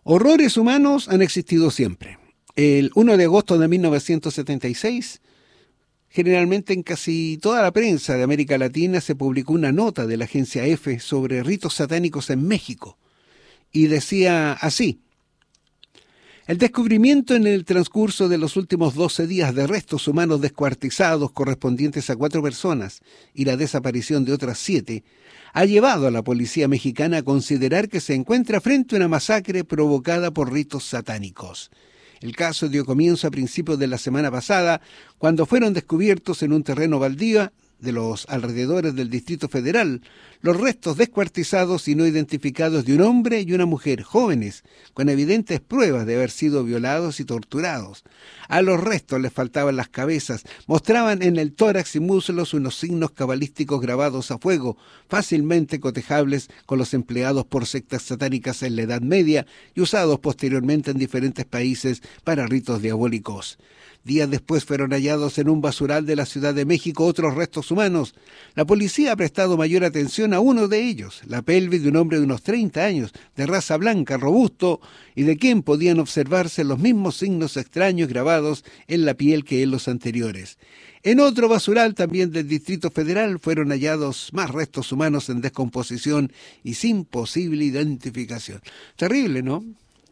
Horrores humanos han existido siempre. El 1 de agosto de 1976, generalmente en casi toda la prensa de América Latina se publicó una nota de la agencia EFE sobre ritos satánicos en México. Y decía así: el descubrimiento en el transcurso de los últimos 12 días de restos humanos descuartizados correspondientes a 4 personas y la desaparición de otras 7 ha llevado a la policía mexicana a considerar que se encuentra frente a una masacre provocada por ritos satánicos. El caso dio comienzo a principios de la semana pasada, cuando fueron descubiertos en un terreno baldío de los alrededores del Distrito Federal los restos descuartizados y no identificados de un hombre y una mujer jóvenes, con evidentes pruebas de haber sido violados y torturados. A los restos les faltaban las cabezas, mostraban en el tórax y muslos unos signos cabalísticos grabados a fuego, fácilmente cotejables con los empleados por sectas satánicas en la Edad Media y usados posteriormente en diferentes países para ritos diabólicos. Días después fueron hallados en un basural de la Ciudad de México otros restos humanos. La policía ha prestado mayor atención a uno de ellos, la pelvis de un hombre de unos 30 años, de raza blanca, robusto, y de quien podían observarse los mismos signos extraños grabados en la piel que en los anteriores. En otro basural, también del Distrito Federal, fueron hallados más restos humanos en descomposición y sin posible identificación. Terrible, ¿no?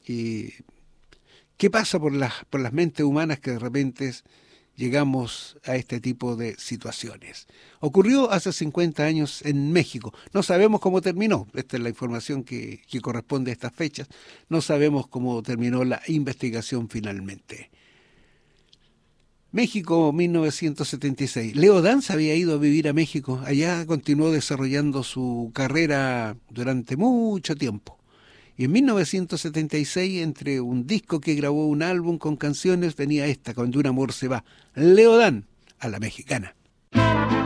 ¿Qué pasa por las mentes humanas que de repente llegamos a este tipo de situaciones? Ocurrió hace 50 años en México. No sabemos cómo terminó. Esta es la información que corresponde a estas fechas. No sabemos cómo terminó la investigación finalmente. México, 1976. Leo Dan se había ido a vivir a México. Allá continuó desarrollando su carrera durante mucho tiempo. Y en 1976, entre un disco que grabó un álbum con canciones, venía esta, Cuando un amor se va. Leo Dan, a la mexicana.